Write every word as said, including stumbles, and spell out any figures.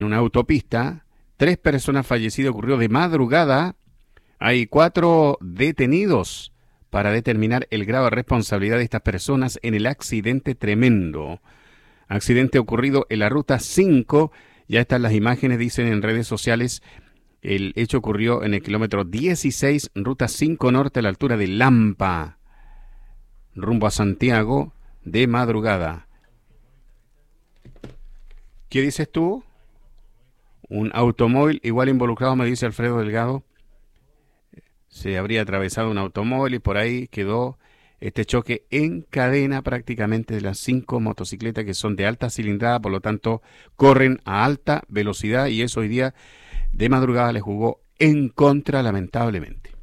en una autopista, tres personas fallecidas, ocurrió de madrugada. Hay cuatro detenidos para determinar el grado de responsabilidad de estas personas en el accidente tremendo. Accidente ocurrido en la ruta cinco. Ya están las imágenes, dicen en redes sociales. El hecho ocurrió en el kilómetro dieciséis, ruta cinco norte, a la altura de Lampa, rumbo a Santiago, de madrugada. ¿Qué dices tú? Un automóvil igual involucrado, me dice Alfredo Delgado. Se habría atravesado un automóvil y por ahí quedó este choque en cadena prácticamente de las cinco motocicletas que son de alta cilindrada, por lo tanto corren a alta velocidad y eso hoy día de madrugada le jugó en contra, lamentablemente.